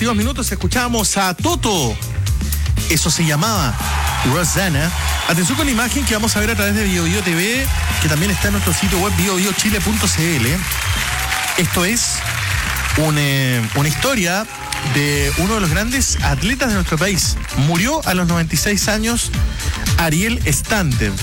Últimos minutos escuchábamos a Toto. Eso se llamaba Rosanna. Atención con la imagen que vamos a ver a través de BioBio TV, que también está en nuestro sitio web biobiochile.cl. Esto es una historia de uno de los grandes atletas de nuestro país. Murió a los 96 años Ariel Standen,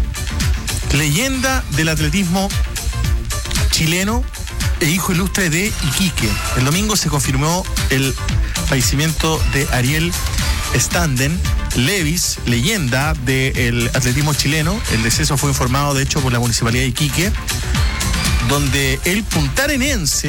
leyenda del atletismo chileno e hijo ilustre de Iquique. El domingo se confirmó el fallecimiento de Ariel Standen Levis, leyenda del atletismo chileno. El deceso fue informado, de hecho, por la Municipalidad de Iquique, donde el puntarenense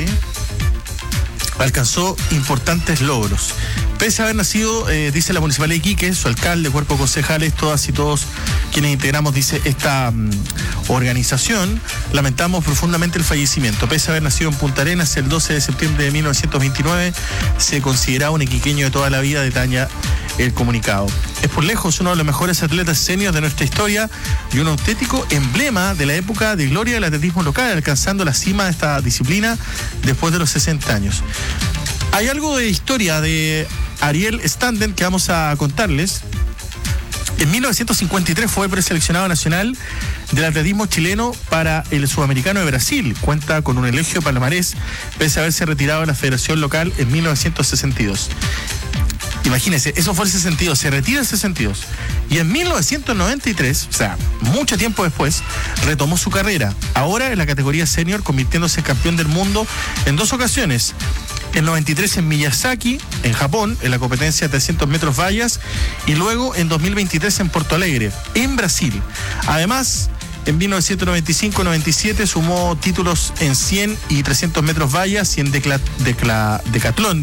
alcanzó importantes logros. Pese a haber nacido, dice la Municipalidad de Iquique, su alcalde, cuerpo de concejales, todas y todos quienes integramos, dice, esta organización, lamentamos profundamente el fallecimiento. Pese a haber nacido en Punta Arenas el 12 de septiembre de 1929, se consideraba un iquiqueño de toda la vida, detalla el comunicado. Es por lejos uno de los mejores atletas seniors de nuestra historia y un auténtico emblema de la época de gloria del atletismo local, alcanzando la cima de esta disciplina después de los 60 años. Hay algo de historia de Ariel Standen que vamos a contarles. En 1953 fue preseleccionado nacional del atletismo chileno para el Sudamericano de Brasil. Cuenta con un elegio palmarés, pese a haberse retirado de la federación local en 1962. Imagínense, eso fue el 62, se retira el 62. Y en 1993, o sea, mucho tiempo después, retomó su carrera. Ahora en la categoría senior, convirtiéndose en campeón del mundo en 2 ocasiones. En 93 en Miyazaki, en Japón, en la competencia de 300 metros vallas, y luego en 2023 en Porto Alegre, en Brasil. Además, en 1995-97 sumó títulos en 100 y 300 metros vallas y en decatlón,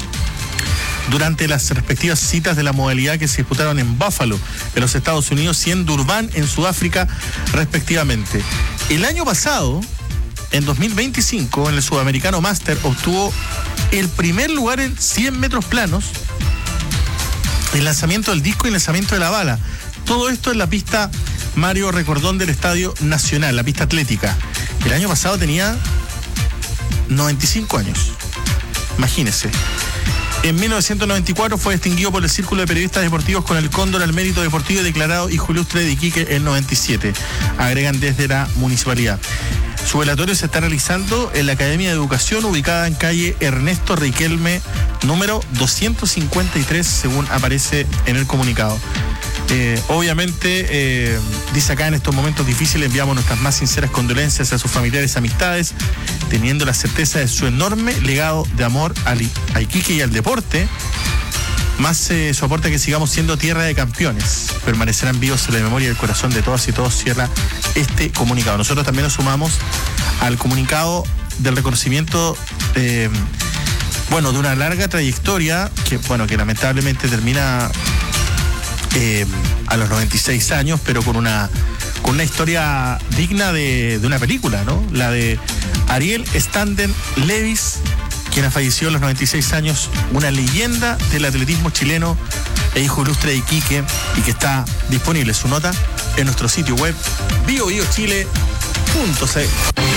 durante las respectivas citas de la modalidad que se disputaron en Buffalo, en los Estados Unidos, y en Durban, en Sudáfrica, respectivamente. El año pasado, en 2025, en el Sudamericano Master, obtuvo el primer lugar en 100 metros planos, el lanzamiento del disco y el lanzamiento de la bala. Todo esto en la pista Mario Recordón del Estadio Nacional, la pista atlética. El año pasado tenía 95 años. Imagínense. En 1994 fue distinguido por el Círculo de Periodistas Deportivos con el Cóndor al Mérito Deportivo y declarado hijo ilustre de Iquique en 97. Agregan desde la municipalidad. Su velatorio se está realizando en la Academia de Educación, ubicada en calle Ernesto Riquelme, número 253, según aparece en el comunicado. Obviamente, dice acá, en estos momentos difíciles enviamos nuestras más sinceras condolencias a sus familiares y amistades, teniendo la certeza de su enorme legado de amor a Iquique y al deporte, más su aporte a que sigamos siendo tierra de campeones. Permanecerán vivos en la memoria y el corazón de todas y todos, cierra este comunicado. Nosotros también nos sumamos al comunicado del reconocimiento de una larga trayectoria que lamentablemente termina a los 96 años, pero con una historia digna de una película, ¿no? La de Ariel Standen Levis, quien ha fallecido a los 96 años, una leyenda del atletismo chileno e hijo ilustre de Iquique, y que está disponible su nota en nuestro sitio web biobiochile.cl.